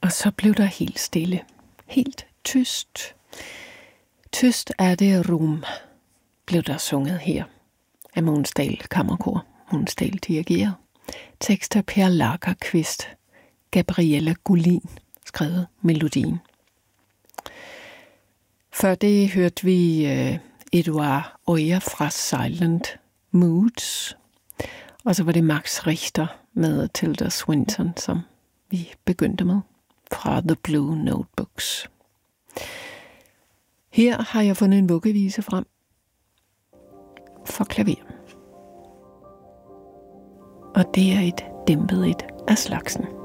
Og så blev der helt stille. Helt tyst. Tyst er det rum, blev der sunget her af Mogens Dahl Kammerkor. Mogens Dahl dirigerer. Tekst af Per Lagerkvist. Gabriella Gullin skrevet melodien. Før det hørte vi Eduard Øyer fra Silent Moods. Og så var det Max Richter med Tilda Swinton, som vi begyndte med fra The Blue Notebooks. Her har jeg fundet en vuggevise frem for klaver. Og det er et dæmpet et af slagsen.